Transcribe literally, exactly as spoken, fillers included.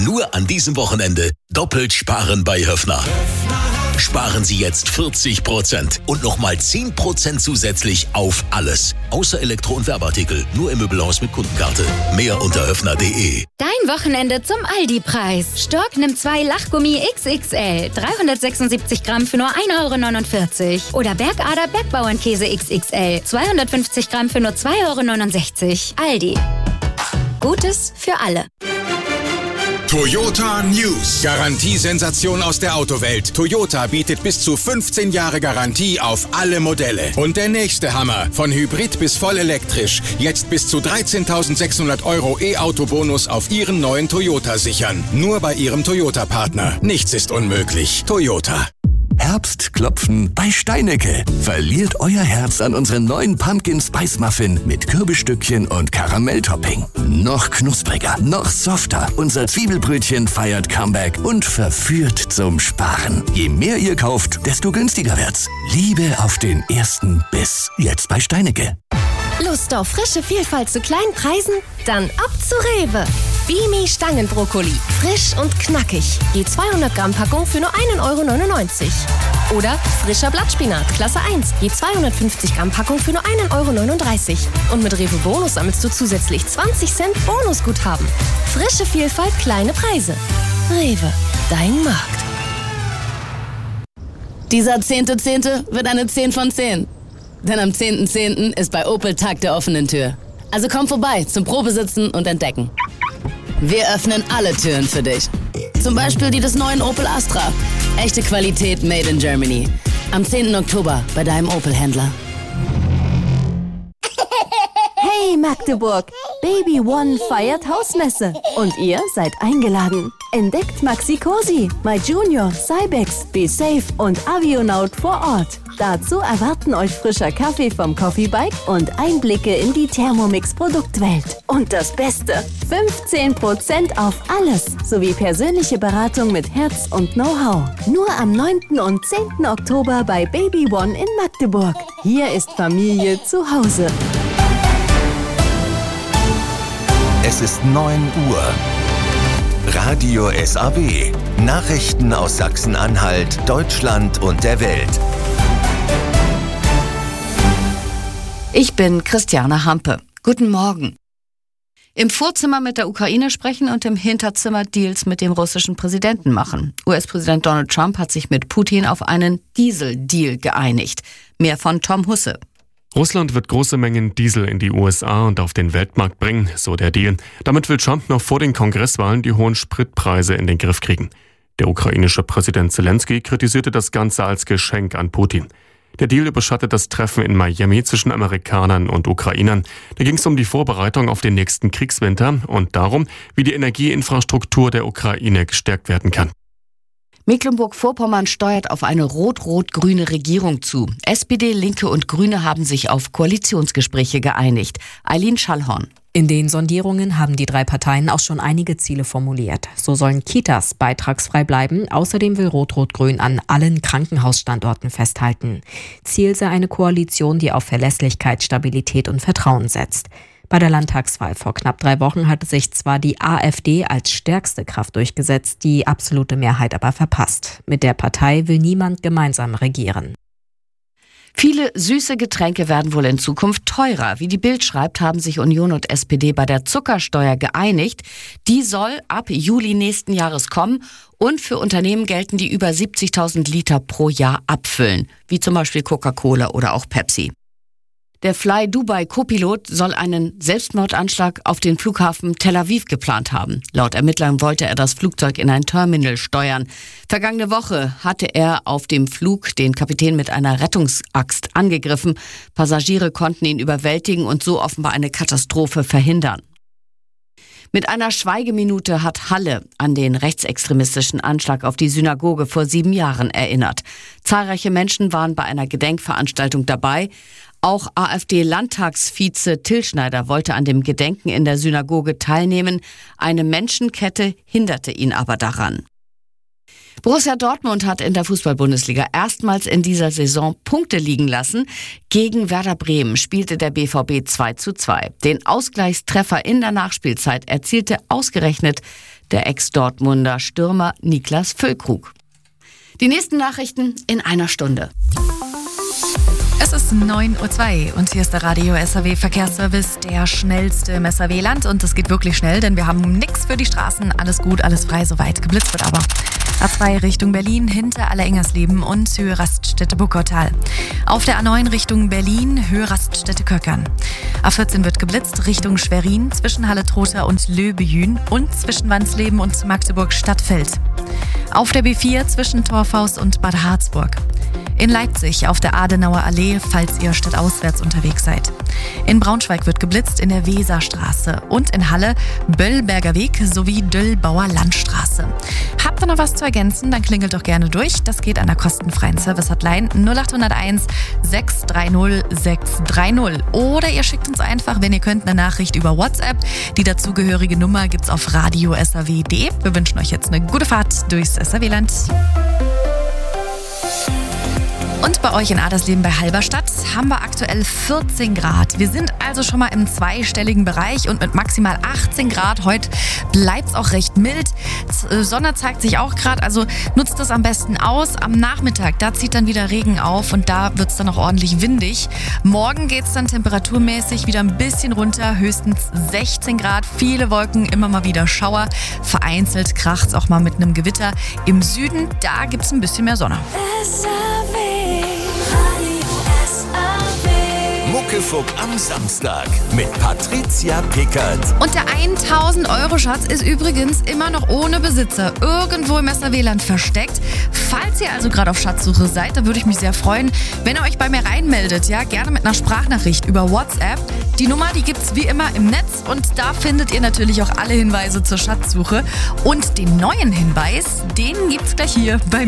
Nur an diesem Wochenende doppelt sparen bei Höffner. Sparen Sie jetzt vierzig Prozent und nochmal zehn Prozent zusätzlich auf alles. Außer Elektro- und Werbeartikel. Nur im Möbelhaus mit Kundenkarte. Mehr unter höffner punkt de. Dein Wochenende zum Aldi-Preis. Stork nimmt zwei Lachgummi X X L. dreihundertsechsundsiebzig Gramm für nur ein Euro neunundvierzig. Oder Bergader Bergbauernkäse X X L. zweihundertfünfzig Gramm für nur zwei Euro neunundsechzig. Aldi. Gutes für alle. Toyota News. Garantiesensation aus der Autowelt. Toyota bietet bis zu fünfzehn Jahre Garantie auf alle Modelle. Und der nächste Hammer. Von Hybrid bis voll elektrisch. Jetzt bis zu dreizehntausendsechshundert Euro E-Auto-Bonus auf Ihren neuen Toyota sichern. Nur bei Ihrem Toyota-Partner. Nichts ist unmöglich. Toyota. Herbstklopfen bei Steinecke. Verliert euer Herz an unseren neuen Pumpkin Spice Muffin mit Kürbisstückchen und Karamelltopping. Noch knuspriger, noch softer. Unser Zwiebelbrötchen feiert Comeback und verführt zum Sparen. Je mehr ihr kauft, desto günstiger wird's. Liebe auf den ersten Biss. Jetzt bei Steinecke. Lust auf frische Vielfalt zu kleinen Preisen? Dann ab zu Rewe. Bimi Stangenbrokkoli. Frisch und knackig. Je zweihundert Gramm Packung für nur ein Euro neunundneunzig. Oder frischer Blattspinat, Klasse eins. Je zweihundertfünfzig Gramm Packung für nur ein Euro neununddreißig. Und mit Rewe Bonus sammelst du zusätzlich zwanzig Cent Bonusguthaben. Frische Vielfalt, kleine Preise. Rewe, dein Markt. Dieser zehnte Zehnte wird eine zehn von zehn. Denn am zehnten zehnten ist bei Opel Tag der offenen Tür. Also komm vorbei zum Probesitzen und Entdecken. Wir öffnen alle Türen für dich. Zum Beispiel die des neuen Opel Astra. Echte Qualität made in Germany. Am zehnten Oktober bei deinem Opel-Händler. Hey Magdeburg, Baby One feiert Hausmesse und ihr seid eingeladen. Entdeckt Maxi Cosi, My Junior, Cybex, Be Safe und Avionaut vor Ort. Dazu erwarten euch frischer Kaffee vom Coffee Bike und Einblicke in die Thermomix-Produktwelt. Und das Beste, fünfzehn Prozent auf alles, sowie persönliche Beratung mit Herz und Know-how. Nur am neunten und zehnten Oktober bei Baby One in Magdeburg. Hier ist Familie zu Hause. Es ist neun Uhr. Radio S A W. Nachrichten aus Sachsen-Anhalt, Deutschland und der Welt. Ich bin Christiane Hampe. Guten Morgen. Im Vorzimmer mit der Ukraine sprechen und im Hinterzimmer Deals mit dem russischen Präsidenten machen. U S-Präsident Donald Trump hat sich mit Putin auf einen Diesel-Deal geeinigt. Mehr von Tom Husse. Russland wird große Mengen Diesel in die U S A und auf den Weltmarkt bringen, so der Deal. Damit will Trump noch vor den Kongresswahlen die hohen Spritpreise in den Griff kriegen. Der ukrainische Präsident Zelensky kritisierte das Ganze als Geschenk an Putin. Der Deal überschattet das Treffen in Miami zwischen Amerikanern und Ukrainern. Da ging es um die Vorbereitung auf den nächsten Kriegswinter und darum, wie die Energieinfrastruktur der Ukraine gestärkt werden kann. Mecklenburg-Vorpommern steuert auf eine rot-rot-grüne Regierung zu. S P D, Linke und Grüne haben sich auf Koalitionsgespräche geeinigt. Eileen Schallhorn. In den Sondierungen haben die drei Parteien auch schon einige Ziele formuliert. So sollen Kitas beitragsfrei bleiben. Außerdem will Rot-Rot-Grün an allen Krankenhausstandorten festhalten. Ziel sei eine Koalition, die auf Verlässlichkeit, Stabilität und Vertrauen setzt. Bei der Landtagswahl vor knapp drei Wochen hatte sich zwar die AfD als stärkste Kraft durchgesetzt, die absolute Mehrheit aber verpasst. Mit der Partei will niemand gemeinsam regieren. Viele süße Getränke werden wohl in Zukunft teurer. Wie die Bild schreibt, haben sich Union und S P D bei der Zuckersteuer geeinigt. Die soll ab Juli nächsten Jahres kommen und für Unternehmen gelten, die über siebzigtausend Liter pro Jahr abfüllen, wie zum Beispiel Coca-Cola oder auch Pepsi. Der Fly Dubai Co-Pilot soll einen Selbstmordanschlag auf den Flughafen Tel Aviv geplant haben. Laut Ermittlern wollte er das Flugzeug in ein Terminal steuern. Vergangene Woche hatte er auf dem Flug den Kapitän mit einer Rettungsaxt angegriffen. Passagiere konnten ihn überwältigen und so offenbar eine Katastrophe verhindern. Mit einer Schweigeminute hat Halle an den rechtsextremistischen Anschlag auf die Synagoge vor sieben Jahren erinnert. Zahlreiche Menschen waren bei einer Gedenkveranstaltung dabei. Auch AfD-Landtagsvize Till Schneider wollte an dem Gedenken in der Synagoge teilnehmen. Eine Menschenkette hinderte ihn aber daran. Borussia Dortmund hat in der Fußball-Bundesliga erstmals in dieser Saison Punkte liegen lassen. Gegen Werder Bremen spielte der B V B zwei zu zwei. Den Ausgleichstreffer in der Nachspielzeit erzielte ausgerechnet der Ex-Dortmunder Stürmer Niklas Füllkrug. Die nächsten Nachrichten in einer Stunde. Es ist neun Uhr zwei und hier ist der Radio S R W Verkehrsservice, der schnellste im S R W-Land. Und es geht wirklich schnell, denn wir haben nichts für die Straßen. Alles gut, alles frei, soweit. Geblitzt wird aber. A zwei Richtung Berlin hinter Allerengersleben und Höhe Raststätte Buckertal. Auf der A neun Richtung Berlin, Höhe Raststätte Köckern. A vierzehn wird geblitzt Richtung Schwerin zwischen Halle-Trotha und Löbejün und zwischen Wansleben und Magdeburg-Stadtfeld. Auf der B vier zwischen Torfaust und Bad Harzburg. In Leipzig auf der Adenauer Allee, falls ihr stadtauswärts unterwegs seid. In Braunschweig wird geblitzt in der Weserstraße und in Halle Böllberger Weg sowie Döllbauer Landstraße. Habt ihr noch was zu ergänzen, dann klingelt doch gerne durch. Das geht an der kostenfreien Service-Hotline null acht null eins sechs drei null sechs drei null. Oder ihr schickt uns einfach, wenn ihr könnt, eine Nachricht über WhatsApp. Die dazugehörige Nummer gibt's auf radio s r w punkt d e. Wir wünschen euch jetzt eine gute Fahrt durchs S R W-Land. Und bei euch in Adlersleben bei Halberstadt haben wir aktuell vierzehn Grad. Wir sind also schon mal im zweistelligen Bereich und mit maximal achtzehn Grad. Heute bleibt es auch recht mild. Sonne zeigt sich auch gerade, also nutzt das am besten aus. Am Nachmittag, da zieht dann wieder Regen auf und da wird es dann auch ordentlich windig. Morgen geht es dann temperaturmäßig wieder ein bisschen runter, höchstens sechzehn Grad. Viele Wolken, immer mal wieder Schauer. Vereinzelt kracht es auch mal mit einem Gewitter. Im Süden, da gibt es ein bisschen mehr Sonne. Muckefuck am Samstag mit Patricia Pickert. Und der tausend Euro Schatz ist übrigens immer noch ohne Besitzer irgendwo im S R W-Land versteckt. Falls ihr also gerade auf Schatzsuche seid, da würde ich mich sehr freuen, wenn ihr euch bei mir reinmeldet. Ja, gerne mit einer Sprachnachricht über WhatsApp. Die Nummer, die gibt's wie immer im Netz und da findet ihr natürlich auch alle Hinweise zur Schatzsuche. Und den neuen Hinweis, den gibt's gleich hier bei